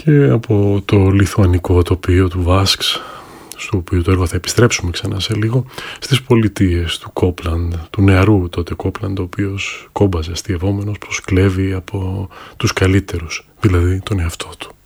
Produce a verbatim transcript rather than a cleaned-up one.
και από το λιθουανικό τοπίο του Βάσκς, στο οποίο το έργο θα επιστρέψουμε ξανά σε λίγο, στις πολιτείες του Κόπλαντ, του νεαρού τότε Κόπλαντ, ο οποίος κόμπαζε αστειευόμενος πως κλέβει από τους καλύτερους, δηλαδή τον εαυτό του.